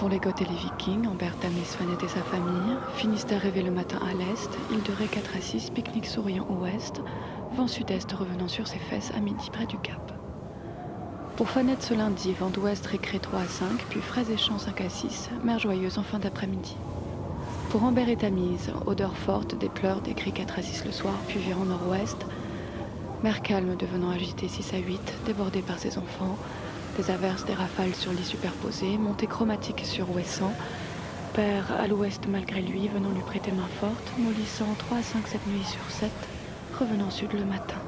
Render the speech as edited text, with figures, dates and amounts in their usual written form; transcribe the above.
Pour les Goths et les Vikings, Ambert, Tamis, Svanette et sa famille finissent d'arriver le matin à l'est, île de Ré 4 à 6, pique-nique souriant au ouest, vent sud-est revenant sur ses fesses à midi près du Cap. Pour Fanette ce lundi, vent d'ouest récré 3 à 5, puis fraise et champs 5 à 6, mer joyeuse en fin d'après-midi. Pour Ambert et Tamise, odeur forte, des pleurs, des cris 4 à 6 le soir, puis virant nord-ouest, mer calme devenant agitée 6 à 8, débordée par ses enfants, des averses, des rafales sur lit superposé, montée chromatique sur ouessant, père à l'ouest malgré lui, venant lui prêter main forte, mollissant 3 à 5 cette nuit sur 7, revenant sud le matin.